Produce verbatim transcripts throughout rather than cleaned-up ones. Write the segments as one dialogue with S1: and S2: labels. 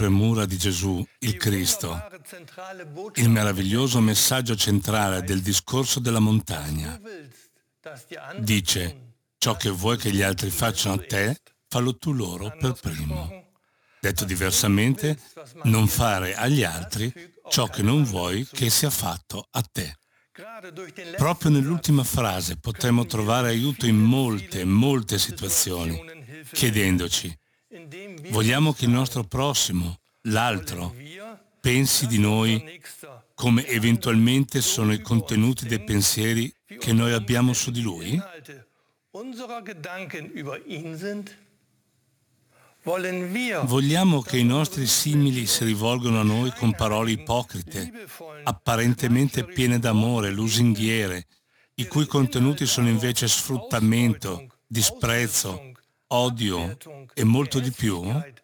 S1: premura di Gesù, il Cristo, il meraviglioso messaggio centrale del discorso della montagna. Dice: ciò che vuoi che gli altri facciano a te, fallo tu loro per primo. Detto diversamente, non fare agli altri ciò che non vuoi che sia fatto a te. Proprio nell'ultima frase potremo trovare aiuto in molte, molte situazioni, chiedendoci: vogliamo che il nostro prossimo, l'altro, pensi di noi come eventualmente sono i contenuti dei pensieri che noi abbiamo su di lui? Vogliamo che i nostri simili si rivolgano a noi con parole ipocrite, apparentemente piene d'amore, lusinghiere, i cui contenuti sono invece sfruttamento, disprezzo, odio e molto di più?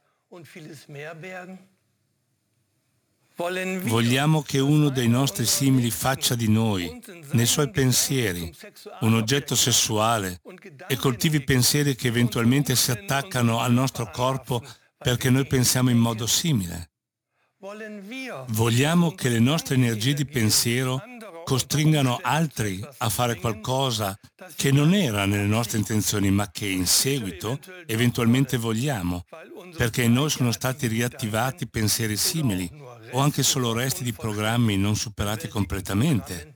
S1: Vogliamo che uno dei nostri simili faccia di noi, nei suoi pensieri, un oggetto sessuale e coltivi pensieri che eventualmente si attaccano al nostro corpo perché noi pensiamo in modo simile. Vogliamo che le nostre energie di pensiero costringano altri a fare qualcosa che non era nelle nostre intenzioni, ma che in seguito eventualmente vogliamo, perché in noi sono stati riattivati pensieri simili o anche solo resti di programmi non superati completamente.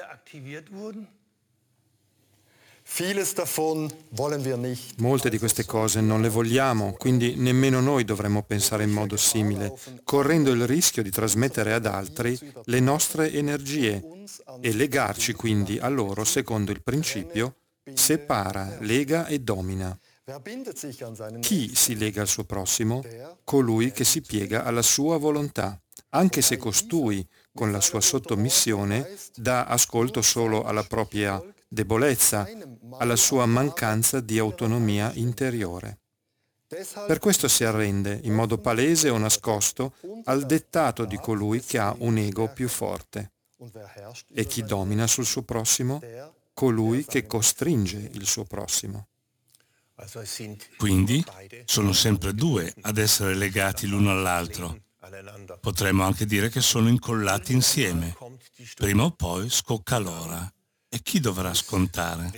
S2: Molte di queste cose non le vogliamo, quindi nemmeno noi dovremmo pensare in modo simile, correndo il rischio di trasmettere ad altri le nostre energie e legarci quindi a loro secondo il principio separa, lega e domina. Chi si lega al suo prossimo? Colui che si piega alla sua volontà, anche se costui, con la sua sottomissione, dà ascolto solo alla propria debolezza, alla sua mancanza di autonomia interiore. Per questo si arrende, in modo palese o nascosto, al dettato di colui che ha un ego più forte. E chi domina sul suo prossimo? Colui che costringe il suo prossimo.
S1: Quindi sono sempre due ad essere legati l'uno all'altro. Potremmo anche dire che sono incollati insieme. Prima o poi scocca l'ora. E chi dovrà scontare?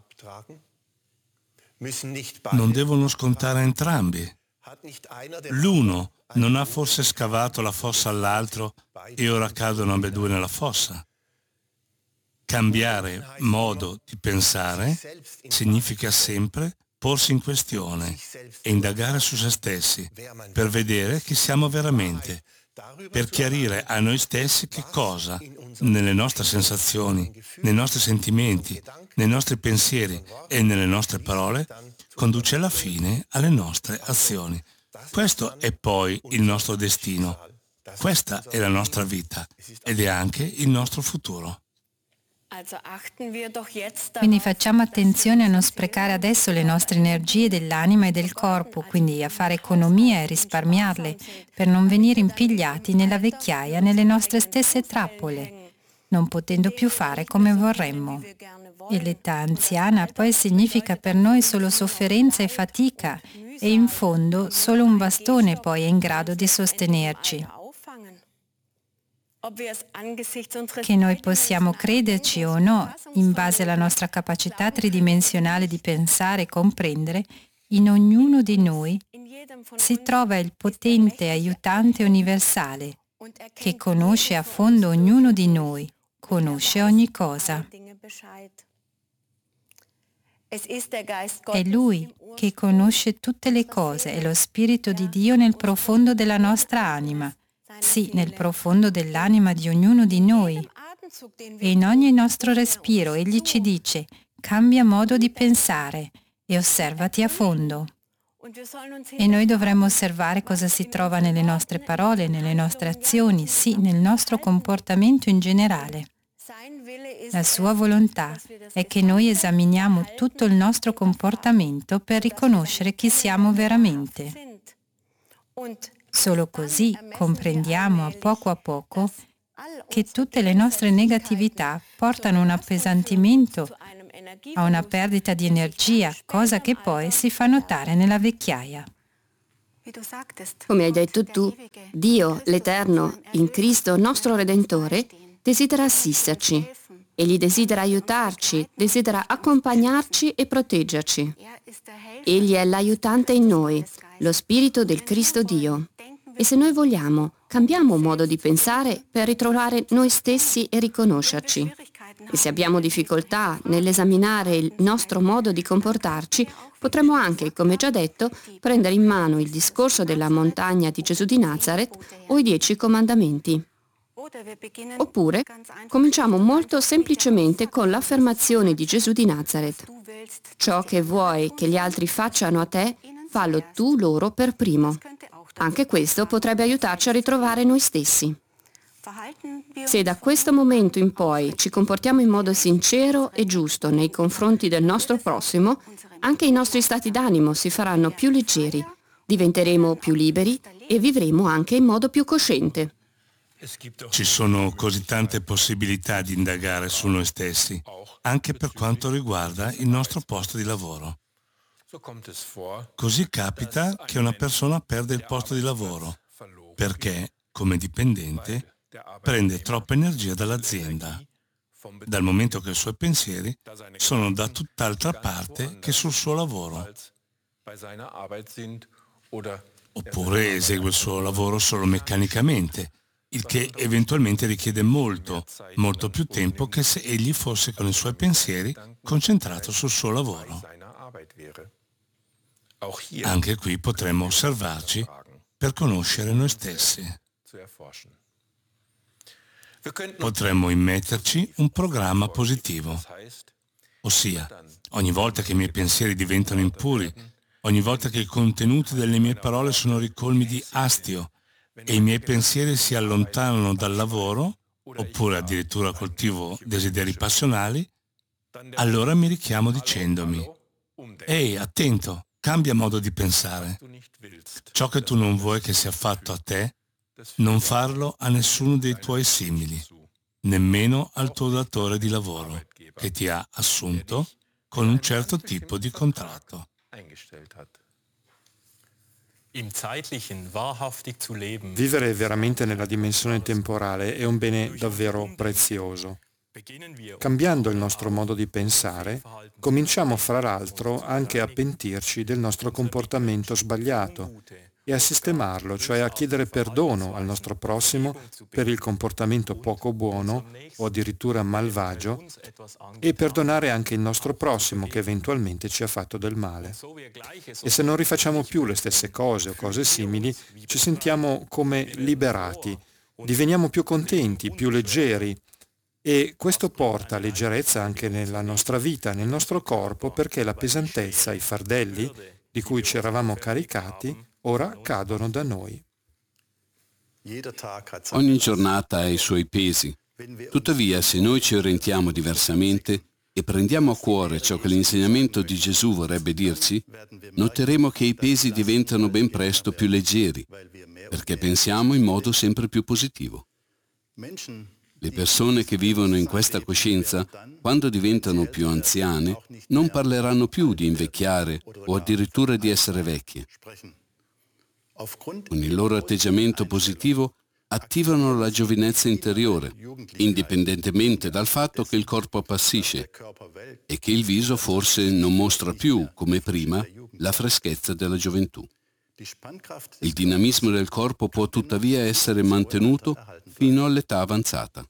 S1: Non devono scontare entrambi. L'uno non ha forse scavato la fossa all'altro e ora cadono ambedue nella fossa? Cambiare modo di pensare significa sempre porsi in questione e indagare su se stessi per vedere chi siamo veramente, per chiarire a noi stessi che cosa, nelle nostre sensazioni, nei nostri sentimenti, nei nostri pensieri e nelle nostre parole, conduce alla fine alle nostre azioni. Questo è poi il nostro destino, questa è la nostra vita ed è anche il nostro futuro.
S3: Quindi facciamo attenzione a non sprecare adesso le nostre energie dell'anima e del corpo, quindi a fare economia e risparmiarle, per non venire impigliati nella vecchiaia, nelle nostre stesse trappole, non potendo più fare come vorremmo. E l'età anziana poi significa per noi solo sofferenza e fatica, e in fondo solo un bastone poi è in grado di sostenerci. Che noi possiamo crederci o no, in base alla nostra capacità tridimensionale di pensare e comprendere, in ognuno di noi si trova il potente aiutante universale, che conosce a fondo ognuno di noi, conosce ogni cosa. È Lui che conosce tutte le cose, è lo Spirito di Dio nel profondo della nostra anima. Sì, nel profondo dell'anima di ognuno di noi. E in ogni nostro respiro Egli ci dice: cambia modo di pensare e osservati a fondo. E noi dovremmo osservare cosa si trova nelle nostre parole, nelle nostre azioni, sì, nel nostro comportamento in generale. La sua volontà è che noi esaminiamo tutto il nostro comportamento per riconoscere chi siamo veramente. Solo così comprendiamo a poco a poco che tutte le nostre negatività portano a un appesantimento, a una perdita di energia, cosa che poi si fa notare nella vecchiaia.
S4: Come hai detto tu, Dio, l'Eterno, in Cristo nostro Redentore, desidera assisterci. Egli desidera aiutarci, desidera accompagnarci e proteggerci. Egli è l'aiutante in noi, lo Spirito del Cristo Dio. E se noi vogliamo, cambiamo modo di pensare per ritrovare noi stessi e riconoscerci. E se abbiamo difficoltà nell'esaminare il nostro modo di comportarci, potremmo anche, come già detto, prendere in mano il discorso della montagna di Gesù di Nazareth o i Dieci Comandamenti. Oppure cominciamo molto semplicemente con l'affermazione di Gesù di Nazareth. Ciò che vuoi che gli altri facciano a te, fallo tu loro per primo. Anche questo potrebbe aiutarci a ritrovare noi stessi. Se da questo momento in poi ci comportiamo in modo sincero e giusto nei confronti del nostro prossimo, anche i nostri stati d'animo si faranno più leggeri, diventeremo più liberi e vivremo anche in modo più cosciente.
S1: Ci sono così tante possibilità di indagare su noi stessi, anche per quanto riguarda il nostro posto di lavoro. Così capita che una persona perde il posto di lavoro perché, come dipendente, prende troppa energia dall'azienda, dal momento che i suoi pensieri sono da tutt'altra parte che sul suo lavoro. Oppure esegue il suo lavoro solo meccanicamente, il che eventualmente richiede molto, molto più tempo che se egli fosse con i suoi pensieri concentrato sul suo lavoro. Anche qui potremmo osservarci per conoscere noi stessi. Potremmo immetterci un programma positivo, ossia, ogni volta che i miei pensieri diventano impuri, ogni volta che i contenuti delle mie parole sono ricolmi di astio e i miei pensieri si allontanano dal lavoro, oppure addirittura coltivo desideri passionali, allora mi richiamo dicendomi: ehi, attento, cambia modo di pensare. Ciò che tu non vuoi che sia fatto a te, non farlo a nessuno dei tuoi simili, nemmeno al tuo datore di lavoro, che ti ha assunto con un certo tipo di contratto.
S2: Vivere veramente nella dimensione temporale è un bene davvero prezioso. Cambiando il nostro modo di pensare, cominciamo fra l'altro anche a pentirci del nostro comportamento sbagliato e a sistemarlo, cioè a chiedere perdono al nostro prossimo per il comportamento poco buono o addirittura malvagio e perdonare anche il nostro prossimo che eventualmente ci ha fatto del male. E se non rifacciamo più le stesse cose o cose simili, ci sentiamo come liberati, diveniamo più contenti, più leggeri. E questo porta leggerezza anche nella nostra vita, nel nostro corpo, perché la pesantezza, i fardelli di cui ci eravamo caricati, ora cadono da noi.
S5: Ogni giornata ha i suoi pesi. Tuttavia, se noi ci orientiamo diversamente e prendiamo a cuore ciò che l'insegnamento di Gesù vorrebbe dirci, noteremo che i pesi diventano ben presto più leggeri, perché pensiamo in modo sempre più positivo. Le persone che vivono in questa coscienza, quando diventano più anziane, non parleranno più di invecchiare o addirittura di essere vecchie. Con il loro atteggiamento positivo attivano la giovinezza interiore, indipendentemente dal fatto che il corpo appassisce e che il viso forse non mostra più, come prima, la freschezza della gioventù. Il dinamismo del corpo può tuttavia essere mantenuto fino all'età avanzata.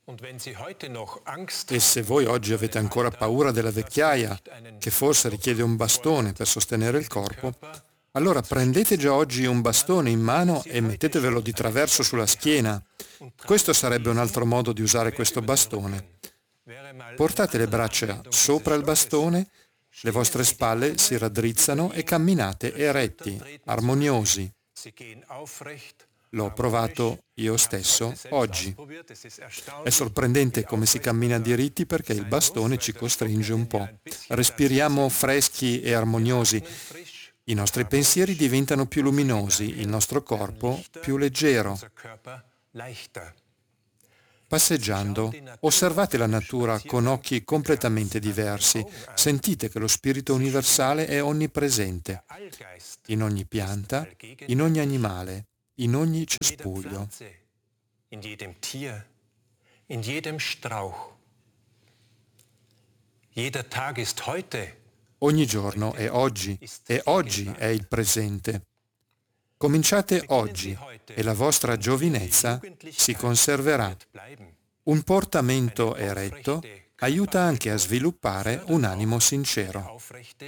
S2: E se voi oggi avete ancora paura della vecchiaia, che forse richiede un bastone per sostenere il corpo, allora prendete già oggi un bastone in mano e mettetevelo di traverso sulla schiena. Questo sarebbe un altro modo di usare questo bastone. Portate le braccia sopra il bastone, le vostre spalle si raddrizzano e camminate eretti, armoniosi. L'ho provato io stesso oggi. È sorprendente come si cammina diritti perché il bastone ci costringe un po'. Respiriamo freschi e armoniosi. I nostri pensieri diventano più luminosi, il nostro corpo più leggero. Passeggiando, osservate la natura con occhi completamente diversi. Sentite che lo spirito universale è onnipresente, in ogni pianta, in ogni animale, in ogni cespuglio.
S6: In jedem Tier, in jedem Strauch. Jeder Tag ist heute.
S2: Ogni giorno è oggi e oggi è il presente. Cominciate oggi e la vostra giovinezza si conserverà. Un portamento eretto aiuta anche a sviluppare un animo sincero.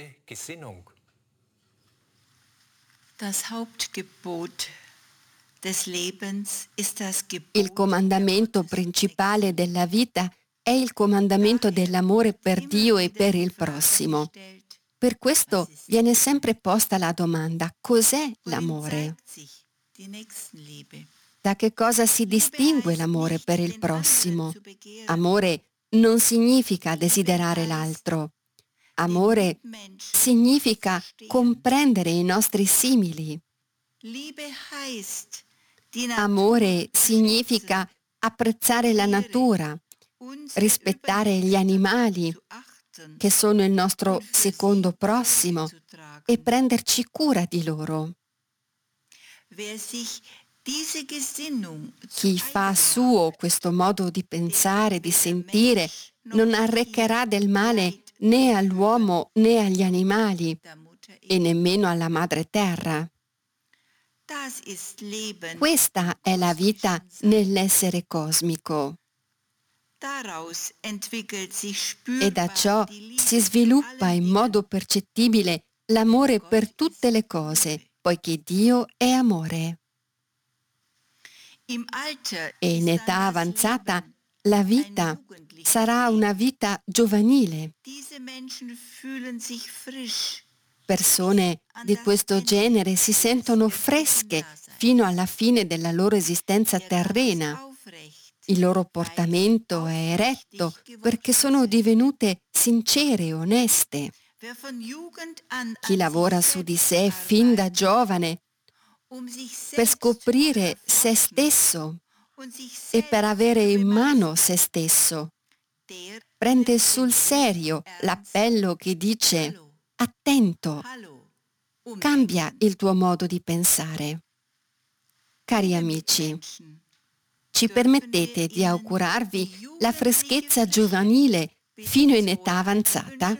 S4: Il comandamento principale della vita è il comandamento dell'amore per Dio e per il prossimo. Per questo viene sempre posta la domanda: cos'è l'amore? Da che cosa si distingue l'amore per il prossimo? Amore non significa desiderare l'altro. Amore significa comprendere i nostri simili. Amore significa apprezzare la natura, rispettare gli animali, che sono il nostro secondo prossimo, e prenderci cura di loro. Chi fa suo questo modo di pensare, di sentire, non arrecherà del male né all'uomo né agli animali e nemmeno alla madre terra. Questa è la vita nell'essere cosmico. E da ciò si sviluppa in modo percettibile l'amore per tutte le cose, poiché Dio è amore. E in età avanzata la vita sarà una vita giovanile. Persone di questo genere si sentono fresche fino alla fine della loro esistenza terrena. Il loro portamento è eretto perché sono divenute sincere e oneste. Chi lavora su di sé fin da giovane per scoprire se stesso e per avere in mano se stesso, prende sul serio l'appello che dice: attento, cambia il tuo modo di pensare. Cari amici, ci permettete di augurarvi la freschezza giovanile fino in età avanzata?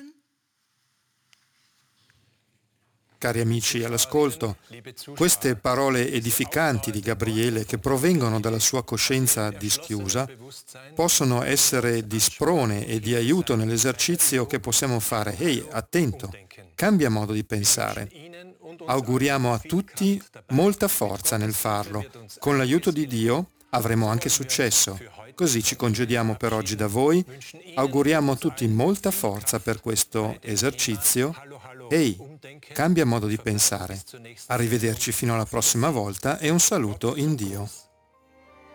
S2: Cari amici all'ascolto, queste parole edificanti di Gabriele, che provengono dalla sua coscienza dischiusa, possono essere di sprone e di aiuto nell'esercizio che possiamo fare. Ehi, attento, cambia modo di pensare. Auguriamo a tutti molta forza nel farlo. Con l'aiuto di Dio avremo anche successo. Così ci congediamo per oggi da voi. Auguriamo a tutti molta forza per questo esercizio. Ehi, cambia modo di pensare. Arrivederci fino alla prossima volta e un saluto in Dio.